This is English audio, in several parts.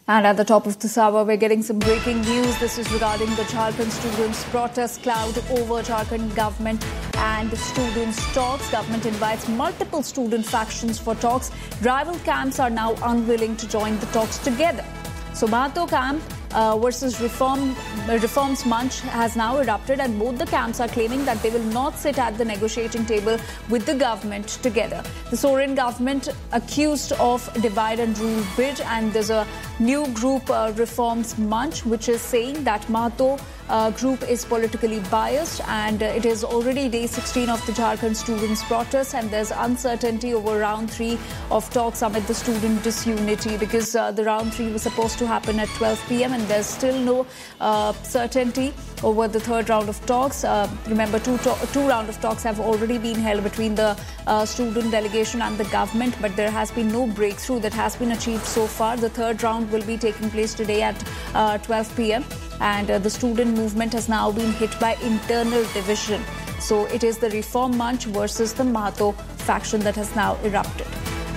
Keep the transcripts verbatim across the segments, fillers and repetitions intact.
And at the top of this hour, we're getting some breaking news. This is regarding the Jharkhand students' protest cloud over Jharkhand government and students' talks. Government invites multiple student factions for talks. Rival camps are now unwilling to join the talks together. So Mahato camp uh, versus Reform Reforms Munch has now erupted, and both the camps are claiming that they will not sit at the negotiating table with the government together. The Soren government accused of divide and rule bid, and there's a new group, uh, Reforms Munch, which is saying that Mahato uh, group is politically biased, and uh, it is already day sixteen of the Jharkhand students' protests, and there's uncertainty over round three of talks amid the student disunity, because uh, the round three was supposed to happen at twelve p m and there's still no uh, certainty over the third round of talks. Uh, remember, two, to two round of talks have already been held between the uh, student delegation and the government, but there has been no breakthrough that has been achieved so far. The third round will be taking place today at uh, twelve p m and uh, the student movement has now been hit by internal division. So it is the Reform Munch versus the Mahato faction that has now erupted.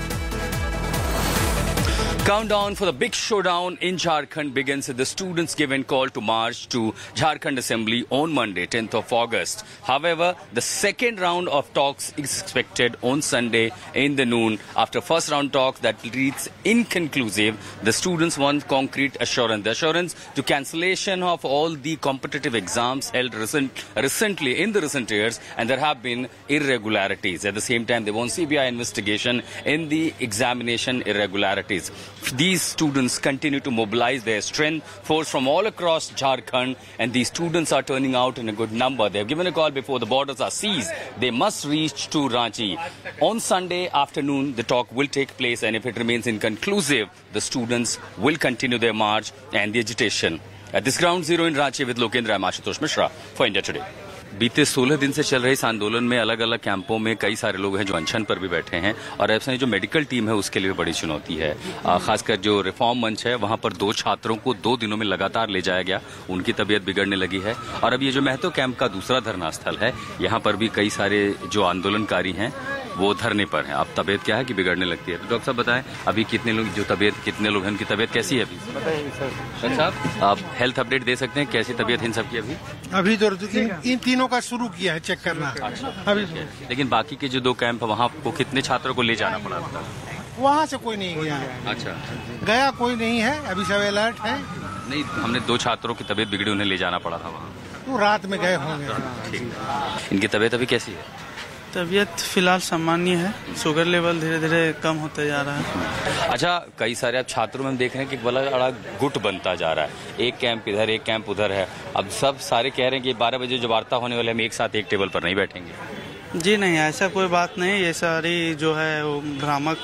Countdown for the big showdown in Jharkhand begins with the students given call to march to Jharkhand Assembly on Monday, tenth of August. However, the second round of talks is expected on Sunday in the noon. After first round talks that reads inconclusive, the students want concrete assurance. The assurance to cancellation of all the competitive exams held recent, recently in the recent years, and there have been irregularities. At the same time, they want C B I investigation in the examination irregularities. These students continue to mobilize their strength, force from all across Jharkhand, and these students are turning out in a good number. They have given a call before the borders are seized. They must reach to Ranchi. On Sunday afternoon, the talk will take place, and if it remains inconclusive, the students will continue their march and the agitation. At this ground zero in Ranchi with Lokendra, I'm Ashutosh Mishra for India Today. बीते सोलह दिन से चल रहे इस आंदोलन में अलग अलग कैंपों में कई सारे लोग हैं जो अनशन पर भी बैठे हैं, और ऐसा जो मेडिकल टीम है उसके लिए बड़ी चुनौती है। खासकर जो रिफॉर्म मंच है वहां पर दो छात्रों को दो दिनों में लगातार ले जाया गया, उनकी तबीयत बिगड़ने लगी है। और अब ये जो महतो कैंप का दूसरा धरना स्थल है, यहाँ पर भी कई सारे जो आंदोलनकारी हैं वो धरने पर हैं। अब तबीयत क्या है कि बिगड़ने लगती है। तो डॉक्टर साहब बताएं, अभी कितने लोग जो तबीयत कितने लोग हैं उनकी तबीयत कैसी है अभी? बताइए सर। डॉक्टर साहब, आप हेल्थ अपडेट दे सकते हैं, कैसी तबीयत इन सबकी अभी? अभी तो इन, इन तीनों का शुरू किया है चेक करना। अच्छा, अभी लेकिन बाकी के जो दो कैंप है वहाँ को कितने छात्रों को ले जाना पड़ा था? वहाँ से कोई नहीं गया। अच्छा, गया कोई नहीं है, अभी सब अलर्ट है। नहीं, हमने दो छात्रों की तबीयत बिगड़ी, उन्हें ले जाना पड़ा था वहाँ। तो रात में गए होंगे। ठीक, इनकी तबीयत अभी कैसी है? तबीयत फिलहाल सामान्य है, शुगर लेवल धीरे धीरे कम होते जा रहा है। अच्छा, कई सारे अब छात्रों में हम देख रहे हैं कि बड़ा बड़ा गुट बनता जा रहा है, एक कैंप इधर एक कैंप उधर है। अब सब सारे कह रहे हैं कि बारह बजे जो वार्ता होने वाले हम एक साथ एक टेबल पर नहीं बैठेंगे। जी नहीं, ऐसा कोई बात नहीं, ये सारी जो है वो भ्रामक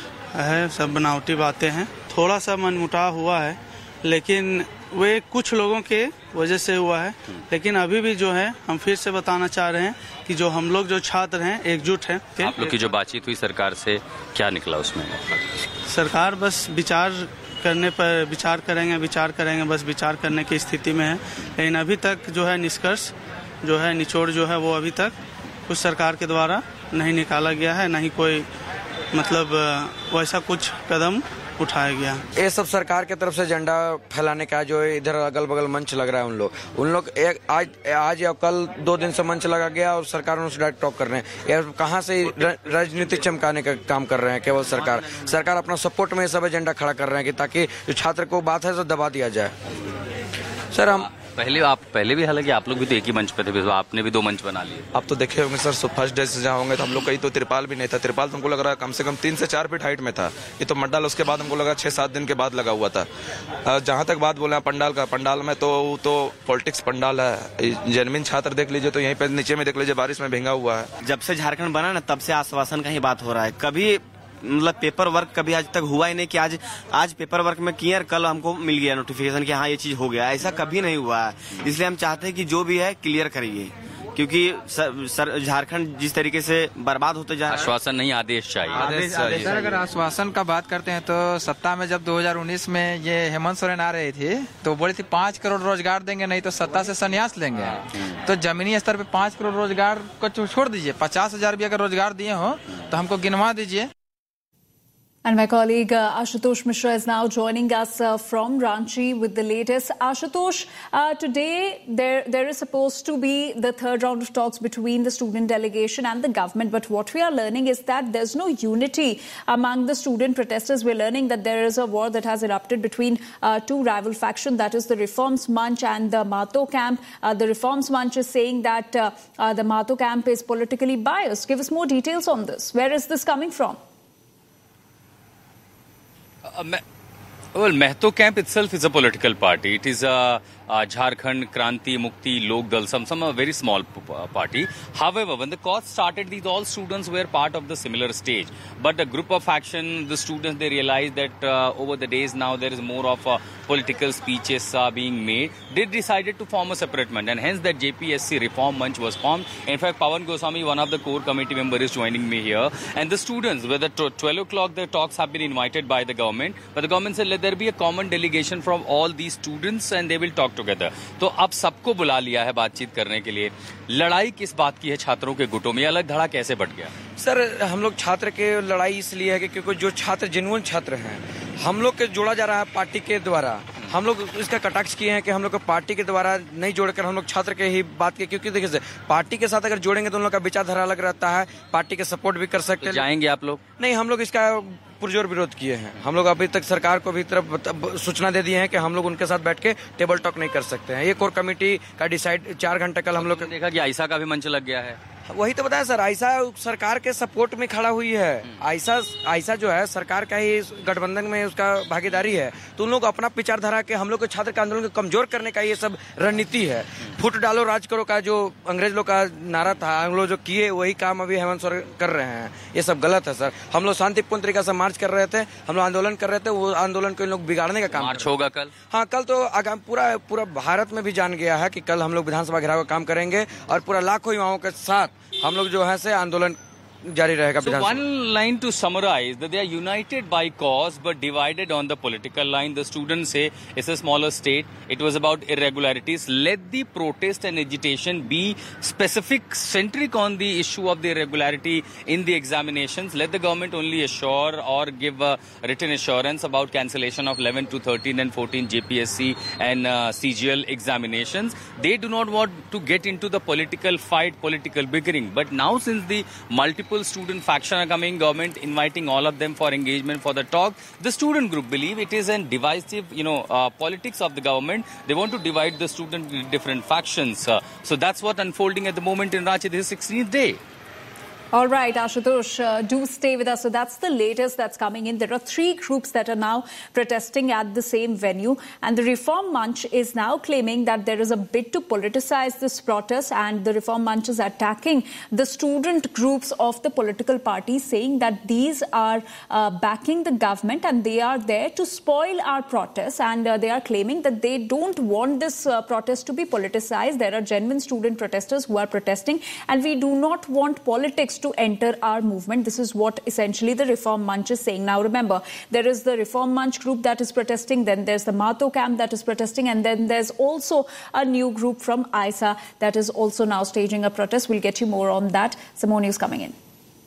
है, सब बनावटी बातें हैं। थोड़ा सा मनमुटाव हुआ है, लेकिन वे कुछ लोगों के वजह से हुआ है। लेकिन अभी भी जो है हम फिर से बताना चाह रहे हैं कि जो हम लोग जो छात्र हैं एकजुट हैं। आप लोग की जो बातचीत हुई सरकार से, क्या निकला उसमें? सरकार बस विचार करने पर विचार करेंगे विचार करेंगे बस विचार करने की स्थिति में है। लेकिन अभी तक जो है निष्कर्ष जो है निचोड़ जो है वो अभी तक कुछ सरकार के द्वारा नहीं निकाला गया है, नहीं कोई मतलब वैसा कुछ कदम उठाया गया। ये सब सरकार की तरफ से झंडा फैलाने का जो इधर अगल बगल मंच लग रहा है, उन लोग उन लोग एक आज आज या कल दो दिन से मंच लगा गया और सरकार उनसे डायरेक्ट टॉक कर रहे हैं। ये कहाँ से राजनीति चमकाने का काम कर रहे हैं? केवल सरकार सरकार अपना सपोर्ट में सब एजेंडा खड़ा कर रहे हैं कि ताकि जो छात्र को बात है तो दबा दिया जाए। सर हम पहले आप पहले भी हालांकि आप लोग भी तो एक ही मंच पे थे, तो आपने भी दो मंच बना लिए। आप तो देखे होंगे सर, फर्स्ट डे से जहाँ होंगे तो हम लोग कहीं तो तिरपाल भी नहीं था। तिरपाल तो हमको लग रहा है कम से कम तीन से चार फीट हाइट में था। ये तो मंडाल उसके बाद हमको लगा छह सात दिन के बाद लगा हुआ था। जहाँ तक बात बोले पंडाल का, पंडाल में तो तो पॉलिटिक्स पंडाल है। जेनविन छात्र देख लीजिए तो यहीं पे नीचे में देख लीजिए बारिश में भींगा हुआ है। जब से झारखंड बना ना तब से आश्वासन का ही बात हो रहा है। कभी मतलब पेपर वर्क कभी आज तक हुआ ही नहीं कि आज आज पेपर वर्क में किया, कल हमको मिल गया नोटिफिकेशन कि हाँ ये चीज हो गया। ऐसा कभी नहीं हुआ है। इसलिए हम चाहते हैं कि जो भी है क्लियर करिए, क्योंकि झारखंड जिस तरीके से बर्बाद होते जा रहा है। आश्वासन नहीं, आदेश चाहिए। आदेश चाहिए। सर अगर आश्वासन का बात करते हैं तो सत्ता में जब दो हज़ार उन्नीस में ये हेमंत सोरेन आ रहे थे तो बोले थे पाँच करोड़ रोजगार देंगे, नहीं तो सत्ता से संन्यास लेंगे। तो जमीनी स्तर पे पाँच करोड़ रोजगार को छोड़ दीजिए, पचास हजार भी अगर रोजगार दिए हो तो हमको गिनवा दीजिए। And my colleague uh, Ashutosh Mishra is now joining us uh, from Ranchi with the latest. Ashutosh, uh, today there there is supposed to be the third round of talks between the student delegation and the government. But what we are learning is that there's no unity among the student protesters. We're learning that there is a war that has erupted between uh, two rival factions, that is the Reforms Manch and the Mato camp. Uh, the Reforms Manch is saying that uh, uh, the Mato camp is politically biased. Give us more details on this. Where is this coming from? Uh, well, Mahto camp itself is a political party. It is a, a Jharkhand Kranti Mukti Lok Dal, some, some a very small party. However, when the cause started, these all students were part of the similar stage. But a group of action, the students, they realized that uh, over the days now there is more of a political speeches uh, being made. They decided to form a separation, and hence that J P S C Reform Manch was formed. In fact, Pawan Goswami, one of the core committee members, is joining me here. And the students, whether twelve o'clock the talks have been invited by the government, but the government said let there be a common delegation from all these students and they will talk together. तो अब सबको बुला लिया है बातचीत करने के लिए. लड़ाई किस बात की है छात्रों के गुटों में? अलग धड़ा कैसे बढ़ गया? सर, हम लोग छात्र के लड़ाई इसलिए है कि क्योंकि जो छात्र जेन्युइन छात्र हैं, हम लोग के जोड़ा जा रहा है पार्टी के द्वारा. हम लोग इसका कटाक्ष किए हैं कि हम लोग को पार्टी के द्वारा नहीं जोड़कर हम लोग छात्र के ही बात के, क्योंकि देखिए पार्टी के साथ अगर जोड़ेंगे तो उन लोग का विचारधारा अलग रहता है, पार्टी के सपोर्ट भी कर सकते हैं. तो जाएंगे आप लोग? नहीं, हम लोग इसका पुरजोर विरोध किए हैं. हम लोग अभी तक सरकार को भी तरफ सूचना दे दिए हैं कि हम लोग उनके साथ बैठ के टेबल टॉक नहीं कर सकते हैं. ये कोर कमेटी का डिसाइड चार घंटे कल हम लोग देखा कि आयसा का भी मंच लग गया है. वही तो बताया सर, आयसा सरकार के सपोर्ट में खड़ा हुई है. आयसा आयसा जो है सरकार का ही गठबंधन में उसका भागीदारी है. तो उन लोग अपना विचारधारा के हम लोग के छात्र के आंदोलन को कमजोर करने का ये सब रणनीति है. फुट डालो राज करो का जो अंग्रेज लोग का नारा था, हम लोग जो किए वही काम अभी हेमंत सोरेन कर रहे हैं. ये सब गलत है सर. हम लोग शांतिपूर्ण तरीका से मार्च कर रहे थे, हम लोग आंदोलन कर रहे थे, वो आंदोलन को इन लोग बिगाड़ने का काम. मार्च होगा कल? हाँ, कल तो आगाम पूरा पूरा भारत में भी जान गया है कि कल हम लोग विधानसभा घेराव का काम करेंगे और पूरा लाखों युवाओं के साथ हम लोग जो है से आंदोलन जारी रहेगा. So one line to summarize that they are united by cause but divided on the political line. The students say it's a smaller state. It was about irregularities. Let the protest and agitation be specific, centric on the issue of the irregularity in the examinations. Let the government only assure or give a written assurance about cancellation of eleven to thirteen and fourteen J P S C and uh, C G L examinations. They do not want to get into the political fight, political bickering. But now since the multiple student faction are coming, government inviting all of them for engagement for the talk, the student group believe it is a divisive, you know, uh, politics of the government. They want to divide the student into different factions. Uh, so that's what unfolding at the moment in Ranchi. This is sixteenth day. All right, Ashutosh, uh, do stay with us. So that's the latest that's coming in. There are three groups that are now protesting at the same venue. And the Reform Manch is now claiming that there is a bid to politicize this protest. And the Reform Manch is attacking the student groups of the political parties, saying that these are uh, backing the government and they are there to spoil our protests. And uh, they are claiming that they don't want this uh, protest to be politicized. There are genuine student protesters who are protesting. And we do not want politics to enter our movement. This is what essentially the Reform Manch is saying. Now remember, there is the Reform Manch group that is protesting, then there's the Mato camp that is protesting, and then there's also a new group from AISA that is also now staging a protest. We'll get you more on that. Some more news coming in.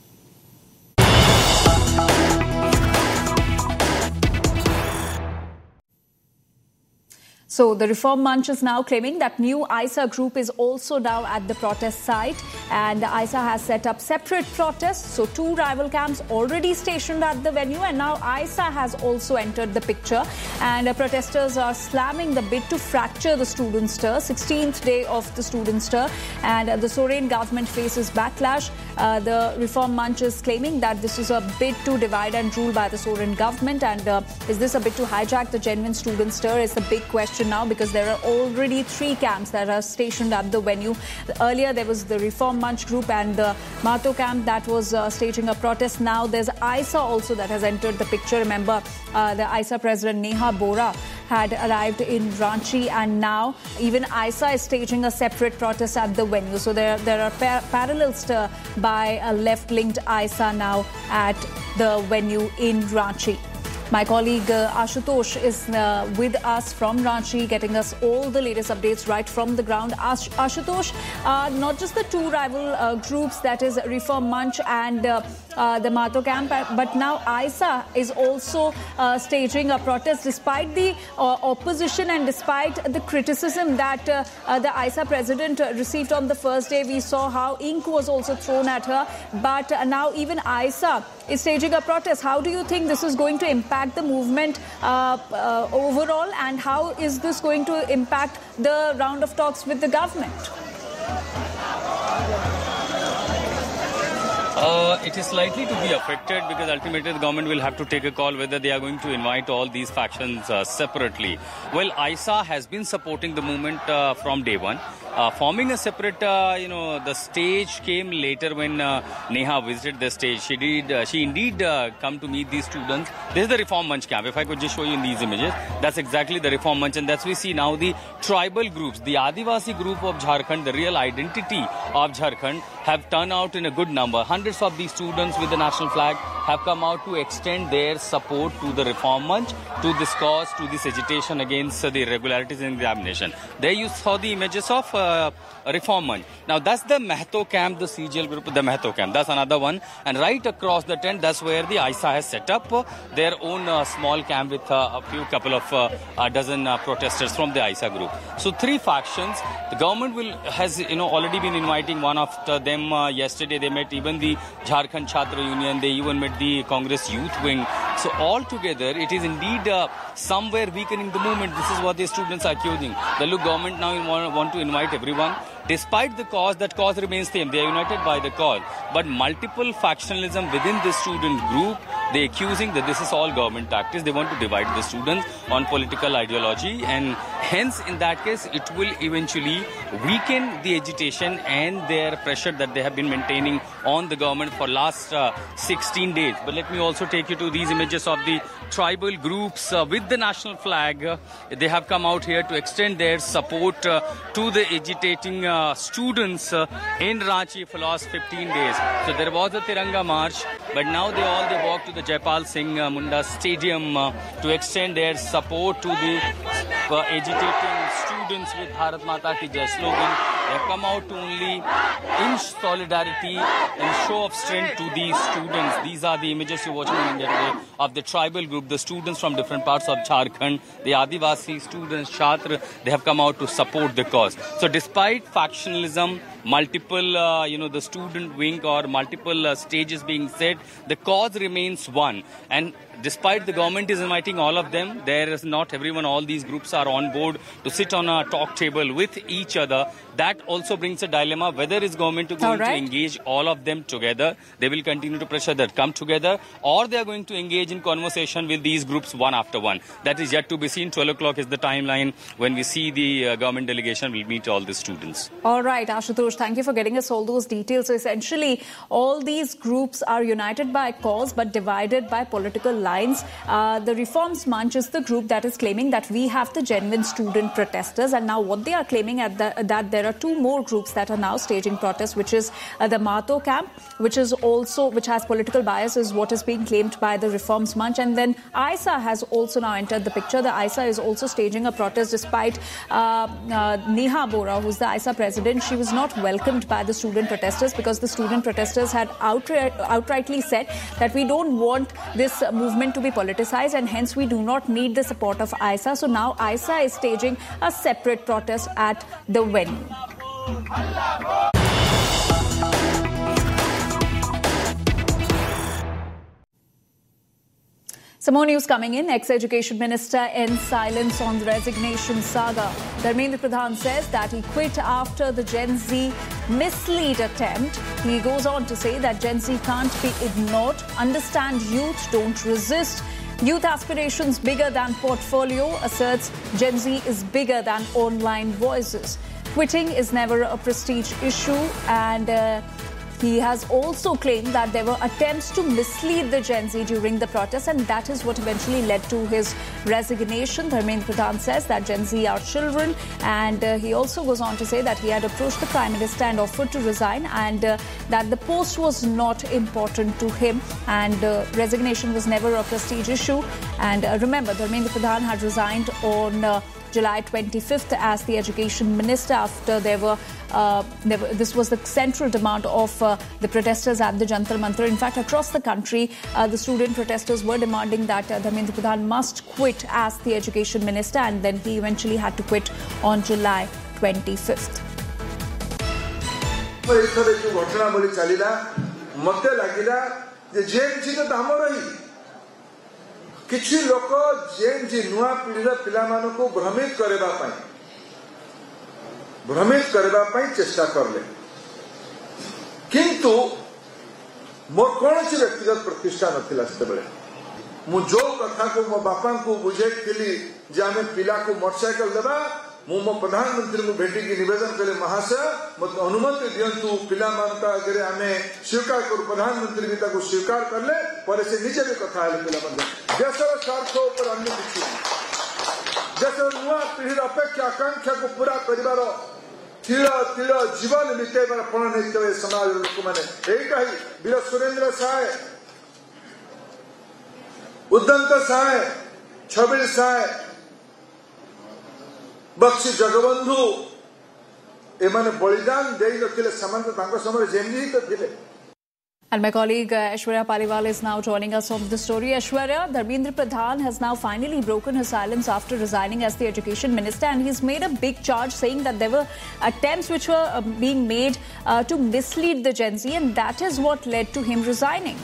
So the Reform Manch is now claiming that new AISA group is also now at the protest site, and AISA has set up separate protests. So two rival camps already stationed at the venue, and now AISA has also entered the picture. And uh, protesters are slamming the bid to fracture the student stir, sixteenth day of the student stir, and uh, the Soren government faces backlash. Uh, the Reform Manch is claiming that this is a bid to divide and rule by the Soren government, and uh, is this a bid to hijack the genuine student stir is the big question now, because there are already three camps that are stationed at the venue. Earlier there was the Reform Manch group and the Mato camp that was uh, staging a protest. Now there's AISA also that has entered the picture. Remember, uh, the AISA president Neha Bora had arrived in Ranchi, and now even AISA is staging a separate protest at the venue. So there, there are par parallels to, by a left-linked AISA now at the venue in Ranchi. My colleague uh, Ashutosh is uh, with us from Ranchi, getting us all the latest updates right from the ground. Ash- Ashutosh, uh, not just the two rival uh, groups, that is Reform Manch and uh, uh, the Mato Camp, but now I S A is also uh, staging a protest despite the uh, opposition and despite the criticism that uh, uh, the I S A president uh, received on the first day. We saw how ink was also thrown at her, but uh, now even I S A is staging a protest. How do you think this is going to impact the movement uh, uh, overall, and how is this going to impact the round of talks with the government? Uh, it is likely to be affected because ultimately the government will have to take a call whether they are going to invite all these factions uh, separately. Well, I S A has been supporting the movement uh, from day one. Uh, forming a separate, uh, you know, the stage came later when uh, Neha visited the stage. She did, uh, she indeed uh, come to meet these students. This is the Reform Manch camp. If I could just show you in these images, that's exactly the Reform Manch, and that's we see now the tribal groups, the Adivasi group of Jharkhand, the real identity of Jharkhand, have turned out in a good number. Hundreds of these students with the national flag have come out to extend their support to the Reform Manch, to this cause, to this agitation against uh, the irregularities in examination. There you saw the images of uh, Reform Manch. Now that's the Mahto camp, the C G L group, the Mahto camp. That's another one. And right across the tent, that's where the I S A has set up uh, their own uh, small camp with uh, a few couple of uh, a dozen uh, protesters from the I S A group. So three factions. The government will has you know already been inviting one of them uh, yesterday. They met even the Jharkhand Chhatra Union. They even met the Congress Youth Wing. So all together, it is indeed uh, somewhere weakening the movement. This is what the students are accusing. The look government now want, want to invite everyone. Despite the cause, that cause remains same. They are united by the cause. But multiple factionalism within the student group, they accusing that this is all government tactics. They want to divide the students on political ideology, and hence in that case it will eventually weaken the agitation and their pressure that they have been maintaining on the government for last uh, sixteen days. But let me also take you to these images of the tribal groups uh, with the national flag. Uh, they have come out here to extend their support uh, to the agitating uh, students uh, in Ranchi for last fifteen days. So there was a Tiranga march, but now they all they walk to the Jaipal Singh uh, Munda Stadium uh, to extend their support to the uh, agitating students with Bharat Mata Ki Jai slogan. They have come out to only in solidarity and show of strength to these students. These are the images you're watching in India today of the tribal group, the students from different parts of Jharkhand, the Adivasi students, Chhatra. They have come out to support the cause. So despite factionalism, multiple, uh, you know, the student wing or multiple uh, stages being set, the cause remains one. And despite the government is inviting all of them, there is not everyone, all these groups are on board to sit on a talk table with each other. That also brings a dilemma, whether is government to going right. to engage all of them together. They will continue to pressure that come together, or they are going to engage in conversation with these groups one after one. That is yet to be seen. twelve o'clock is the timeline when we see the uh, government delegation will meet all the students. All right, Ashutosh, thank you for getting us all those details. So essentially, all these groups are united by cause but divided by political lines. Uh, the Reforms Manch is the group that is claiming that we have the genuine student protesters, and now what they are claiming at the, that there are two more groups that are now staging protests, which is uh, the Mato camp, which is also which has political bias, is what is being claimed by the Reforms Manch, and then I S A has also now entered the picture. The I S A is also staging a protest despite uh, uh, Neha Bora, who's the I S A president. She was not welcomed by the student protesters because the student protesters had outright, outrightly said that we don't want this movement to be politicized, and hence we do not need the support of I S A. So now I S A is staging a separate protest at the venue. Some more news coming in. Ex-Education Minister ends silence on the resignation saga. Dharmendra Pradhan says that he quit after the Gen Z mislead attempt. He goes on to say that Gen Z can't be ignored. Understand youth, don't resist. Youth aspirations bigger than portfolio, asserts Gen Z is bigger than online voices. Quitting is never a prestige issue, and uh, He has also claimed that there were attempts to mislead the Gen Z during the protest, and that is what eventually led to his resignation. Dharmendra Pradhan says that Gen Z are children, and uh, he also goes on to say that he had approached the Prime Minister and offered to resign, and uh, that the post was not important to him, and uh, resignation was never a prestige issue. And uh, remember, Dharmendra Pradhan had resigned on uh, July twenty-fifth as the Education Minister after there were, uh, there were this was the central demand of uh, the protesters at the Jantar Mantar. In fact, across the country, uh, the student protesters were demanding that uh, Dharmendra Pradhan must quit as the Education Minister, and then he eventually had to quit on July twenty-fifth. किसी लोक जेन जी नुआ पीढ़ीर पिलामानन को भ्रमित करबा पई भ्रमित करबा पई चेष्टा करले किंतु मोर कोनसी व्यक्तिगत प्रतिष्ठा नथिला सेते बेले मु जो कथा को मो बापा को बुझेइथिली जे आमे पिला को मोटरसाइकिल देबा मु मो प्रधानमंत्री को भेटी की निवेदन करे महाशय मत अनुमति दियंतु पिला मानता अगर आमे स्वीकार करू प्रधानमंत्री भी ताको स्वीकार करले पर से निजे भी कथा आले पिला मन देशर स्वार्थ ऊपर अन्य किछि देशर नुआ पीढ़ीर अपेक्षा आकांक्षा को पूरा करिवार तिल तिल जीवन बितेबार पण नै तबे समाज लोक माने एटा ही वीर सुरेंद्र साय उद्दंत साय छबिल साय बख्शी जगबंधु एमाने बलिदान देई नथिले समानता तांको समय जेमजी तो थिले. And my colleague uh, Aishwarya Paliwal is now joining us on the story. Aishwarya, Dharmendra Pradhan has now finally broken his silence after resigning as the Education Minister, and he's made a big charge saying that there were attempts which were uh, being made uh, to mislead the Gen Z, and that is what led to him resigning.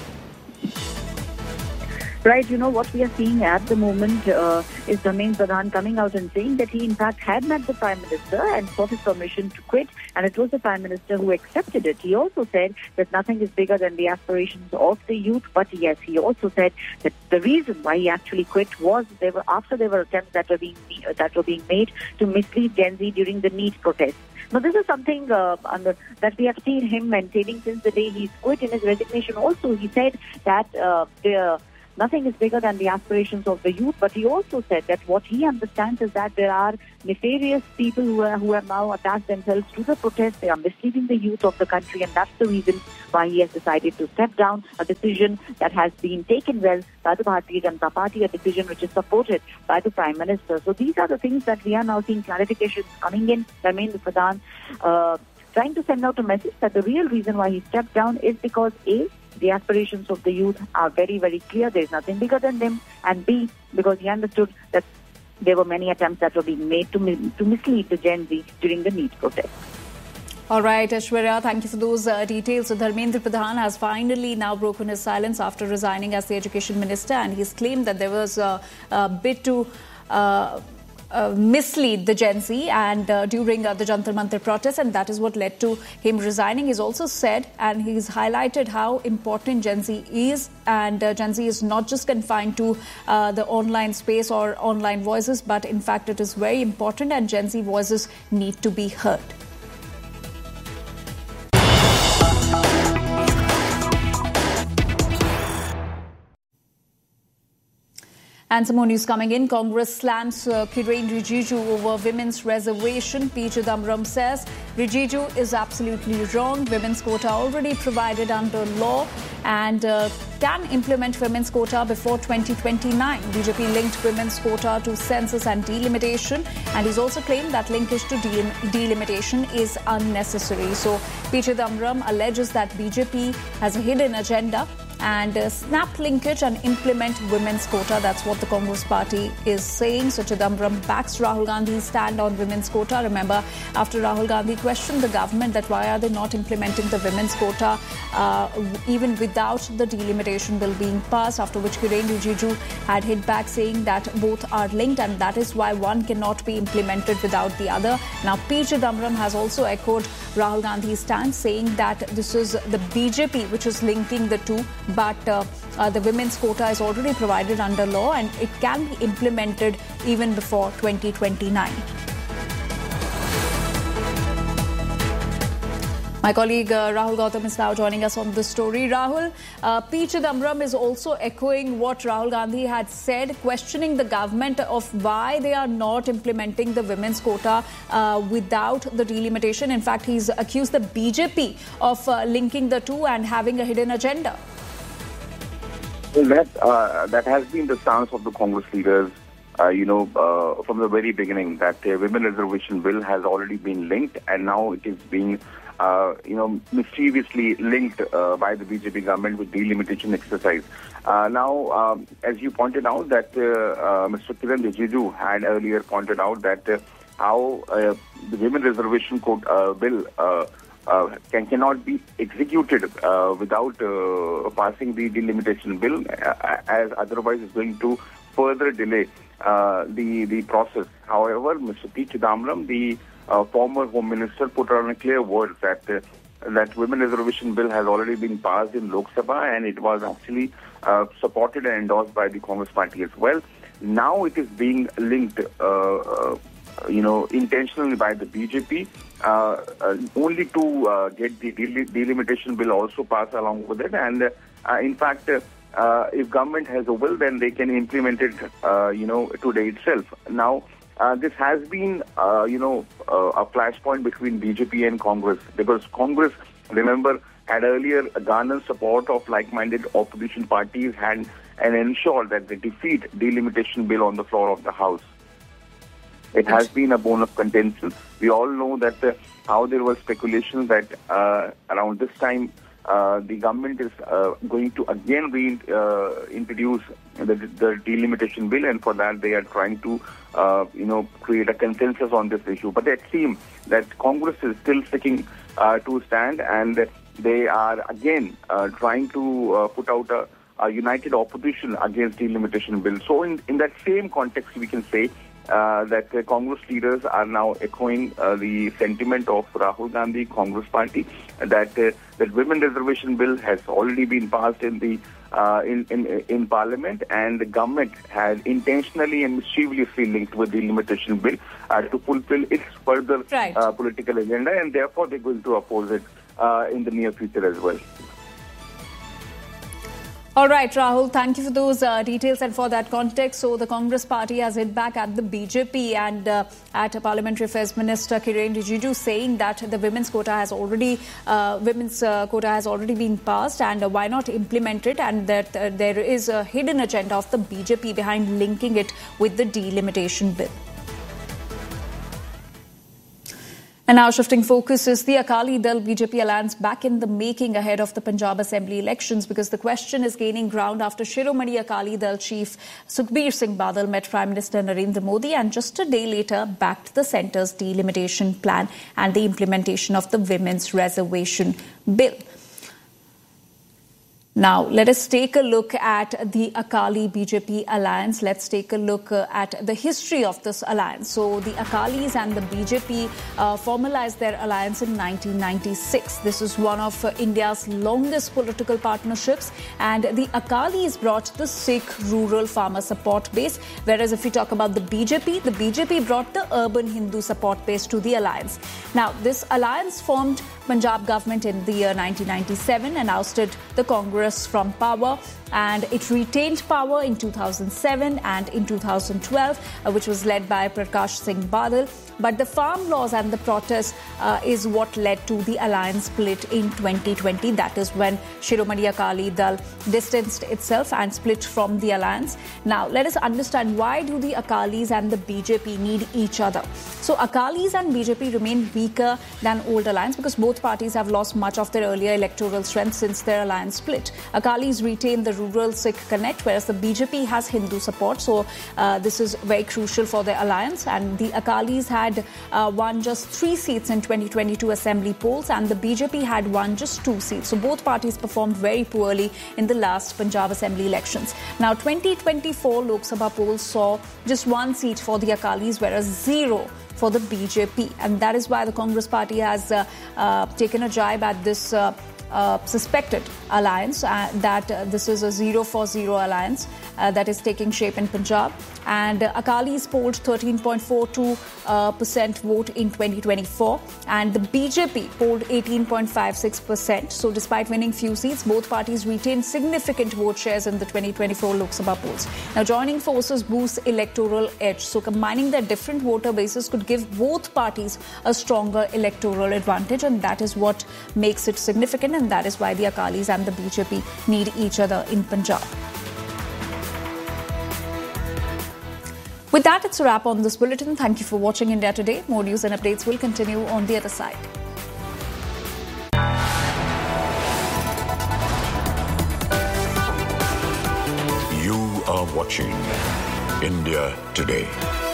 Right, you know, what we are seeing at the moment uh, is Dharmendra Pradhan coming out and saying that he in fact had met the Prime Minister and sought his permission to quit, and it was the Prime Minister who accepted it. He also said that nothing is bigger than the aspirations of the youth, but yes, he also said that the reason why he actually quit was there were after there were attempts that were being that were being made to mislead Gen Z during the NEET protests. Now, this is something uh, under, that we have seen him maintaining since the day he's quit. In his resignation also, he said that uh, the nothing is bigger than the aspirations of the youth, but he also said that what he understands is that there are nefarious people who, are, who have now attached themselves to the protest. They are misleading the youth of the country, and that's the reason why he has decided to step down, a decision that has been taken well by the Bharatiya Janata Party, a decision which is supported by the Prime Minister. So these are the things that we are now seeing clarifications coming in. Dharmendra Pradhan uh, trying to send out a message that the real reason why he stepped down is because A, the aspirations of the youth are very, very clear. There is nothing bigger than them. And B, because he understood that there were many attempts that were being made to, mi- to mislead the Gen Z during the NEET protest. All right, Aishwarya, thank you for those uh, details. So Dharmendra Pradhan has finally now broken his silence after resigning as the Education Minister, and he's claimed that there was a, a bit to uh, Uh, mislead the Gen Z and uh, during uh, the Jantar Mantar protest, and that is what led to him resigning. He's also said, and he's highlighted how important Gen Z is, and uh, Gen Z is not just confined to uh, the online space or online voices, but in fact it is very important, and Gen Z voices need to be heard. And some more news coming in. Congress slams uh, Kiren Rijiju over women's reservation. P. Chidambaram says Rijiju is absolutely wrong. Women's quota already provided under law and uh, can implement women's quota before twenty twenty-nine. B J P linked women's quota to census and delimitation, and he's also claimed that linkage to delim- delimitation is unnecessary. So P. Chidambaram alleges that B J P has a hidden agenda and uh, snap linkage and implement women's quota. That's what the Congress party is saying. So Chidambaram backs Rahul Gandhi's stand on women's quota. Remember, after Rahul Gandhi questioned the government that why are they not implementing the women's quota uh, even without the delimitation bill being passed, after which Kiren Rijiju had hit back saying that both are linked and that is why one cannot be implemented without the other. Now P. Chidambaram has also echoed Rahul Gandhi's stand, saying that this is the B J P which is linking the two, but uh, uh, the women's quota is already provided under law and it can be implemented even before twenty twenty-nine. My colleague uh, Rahul Gautam is now joining us on this story. Rahul, uh, P. Chidambaram is also echoing what Rahul Gandhi had said, questioning the government of why they are not implementing the women's quota uh, without the delimitation. In fact, he's accused the B J P of uh, linking the two and having a hidden agenda. Well, that, uh, that has been the stance of the Congress leaders, uh, you know, uh, from the very beginning, that the Women Reservation Bill has already been linked, and now it is being Uh, you know, mischievously linked uh, by the B J P government with delimitation exercise. Uh, now, um, as you pointed out, that uh, uh, Mister Kiren Rijiju had earlier pointed out that uh, how uh, the Women Reservation Code uh, bill uh, uh, can cannot be executed uh, without uh, passing the delimitation bill, uh, as otherwise it's going to further delay uh, the the process. However, Mister P. Chidambaram, the Uh, former Home Minister, put on a clear word that uh, that Women Reservation Bill has already been passed in Lok Sabha, and it was actually uh, supported and endorsed by the Congress Party as well. Now it is being linked, uh, uh, you know, intentionally by the B J P, uh, uh, only to uh, get the del- delimitation bill also passed along with it. And uh, in fact, uh, uh, if government has a will, then they can implement it, uh, you know, today itself. Now, Uh, this has been, uh, you know, uh, a flashpoint between B J P and Congress, because Congress, remember, had earlier garnered support of like-minded opposition parties and, and ensured that they defeat delimitation bill on the floor of the House. It has been a bone of contention. We all know that uh, how there was speculation that uh, around this time uh, the government is uh, going to again reintroduce uh, the, the delimitation bill, and for that they are trying to Uh, you know, create a consensus on this issue. But it seems that Congress is still sticking uh, to stand, and they are again uh, trying to uh, put out a, a united opposition against the delimitation bill. So in, in that same context, we can say uh, that uh, Congress leaders are now echoing uh, the sentiment of Rahul Gandhi, Congress Party, that uh, that Women Reservation Bill has already been passed in the Uh, in, in in Parliament, and the government has intentionally and mischievously linked with the delimitation bill uh, to fulfill its further right. uh, political agenda, and therefore they're going to oppose it uh, in the near future as well. All right, Rahul, thank you for those uh, details and for that context. So the Congress Party has hit back at the B J P and uh, at Parliamentary Affairs Minister Kiren Rijiju, saying that the women's quota has already uh, women's uh, quota has already been passed, and uh, why not implement it, and that uh, there is a hidden agenda of the B J P behind linking it with the delimitation bill. And now shifting focus is the Akali Dal B J P alliance back in the making ahead of the Punjab Assembly elections, because the question is gaining ground after Shiromani Akali Dal chief Sukhbir Singh Badal met Prime Minister Narendra Modi and just a day later backed the centre's delimitation plan and the implementation of the Women's Reservation Bill. Now, let us take a look at the Akali B J P alliance. Let's take a look uh, at the history of this alliance. So, the Akalis and the B J P uh, formalized their alliance in nineteen ninety-six. This is one of uh, India's longest political partnerships. And the Akalis brought the Sikh rural farmer support base, whereas if we talk about the B J P, the B J P brought the urban Hindu support base to the alliance. Now, this alliance formed Punjab government in the year nineteen ninety-seven and ousted the Congress from power, and it retained power in two thousand seven and in two thousand twelve, uh, which was led by Prakash Singh Badal. But the farm laws and the protests uh, is what led to the alliance split in twenty twenty. That is when Shiromani Akali Dal distanced itself and split from the alliance. Now, let us understand, why do the Akalis and the B J P need each other? So, Akalis and B J P remain weaker than old alliance because both parties have lost much of their earlier electoral strength since their alliance split. Akalis retain the rural Sikh connect, whereas the B J P has Hindu support. So, uh, this is very crucial for their alliance. And the Akalis had uh, won just three seats in twenty twenty-two assembly polls, and the B J P had won just two seats. So, both parties performed very poorly in the last Punjab assembly elections. Now, twenty twenty-four Lok Sabha polls saw just one seat for the Akalis, whereas zero for the B J P. And that is why the Congress Party has uh, uh, taken a jibe at this uh, uh, suspected alliance, uh, that uh, this is a zero for zero alliance. uh, that is taking shape in Punjab. And uh, Akalis polled thirteen point four two percent vote in twenty twenty-four, and the B J P polled eighteen point five six percent. So despite winning few seats, both parties retained significant vote shares in the twenty twenty-four Lok Sabha polls. Now, joining forces boosts electoral edge. So combining their different voter bases could give both parties a stronger electoral advantage, and that is what makes it significant, and that is why the Akalis and the B J P need each other in Punjab. With that, it's a wrap on this bulletin. Thank you for watching India Today. More news and updates will continue on the other side. You are watching India Today.